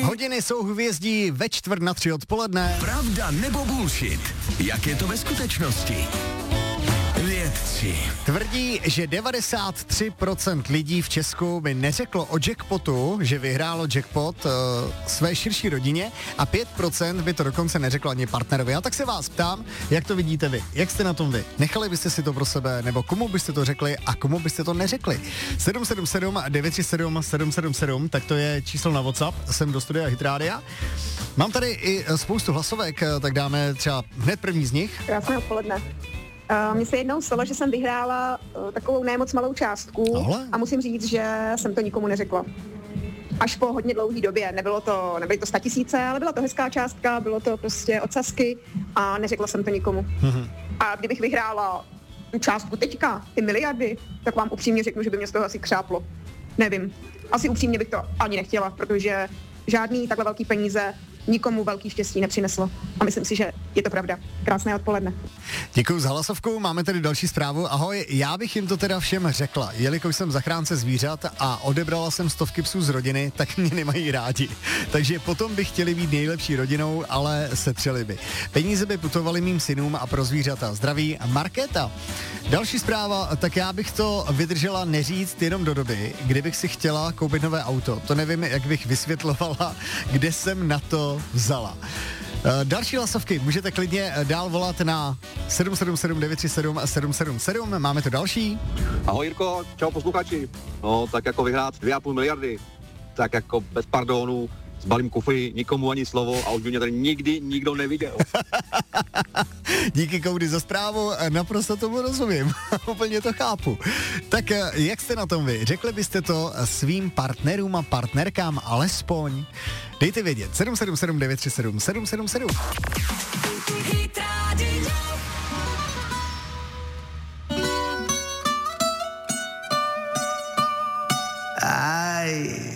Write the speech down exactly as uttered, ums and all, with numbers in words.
Hodiny jsou hvězdí ve čtvrt na tři odpoledne. Pravda nebo bullshit? Jak je to ve skutečnosti? Vědci tvrdí, že devadesát tři procent lidí v Česku by neřeklo o jackpotu, že vyhrálo jackpot uh, své širší rodině a pět procent by to dokonce neřeklo ani partnerovi. A tak se vás ptám, jak to vidíte vy? Jak jste na tom vy? Nechali byste si to pro sebe, nebo komu byste to řekli a komu byste to neřekli? sedm sedm sedm devět tři sedm sedm sedm sedm, tak to je číslo na WhatsApp, jsem do studia Hit Rádia. Mám tady i spoustu hlasovek, tak dáme třeba hned první z nich. Krásné odpoledne. Uh, Mně se jednou stalo, že jsem vyhrála uh, takovou nemoc malou částku. Ahle. A musím říct, že jsem to nikomu neřekla. Až po hodně dlouhé době. Nebylo to, nebyly to statisíce, ale byla to hezká částka, bylo to prostě od Sasky a neřekla jsem to nikomu. Mm-hmm. A kdybych vyhrála tu částku teďka, ty miliardy, tak vám upřímně řeknu, že by mě z toho asi křáplo. Nevím. Asi upřímně bych to ani nechtěla, protože žádný takhle velký peníze nikomu velký štěstí nepřineslo. A myslím si, že je to pravda. Krásné odpoledne. Děkuji za hlasovku, máme tady další zprávu. Ahoj, já bych jim to teda všem řekla, jelikož jsem zachránce zvířat a odebrala jsem stovky psů z rodiny, tak mě nemají rádi. Takže potom by chtěli být nejlepší rodinou, ale setřeli by. Peníze by putovaly mým synům a pro zvířata. Zdraví Markéta. Další zpráva, tak já bych to vydržela neříct jenom do doby, kdybych si chtěla koupit nové auto. To nevím, jak bych vysvětlovala, kde jsem na to vzala. Další hlasovky můžete klidně dál volat na sedm sedm sedm devět tři sedm sedm sedm sedm. Máme tu další. Ahoj Jirko, čau posluchači. No tak jako vyhrát dvě a půl miliardy, tak jako bez pardonu, zbalím kufry, nikomu ani slovo a už by mě tady nikdy nikdo neviděl. Díky Koudy za zprávu, naprosto tomu rozumím, úplně to chápu. Tak jak jste na tom vy? Řekli byste to svým partnerům a partnerkám alespoň? Dejte vědět, sedm sedm sedm devět tři sedm sedm sedm sedm. Aj.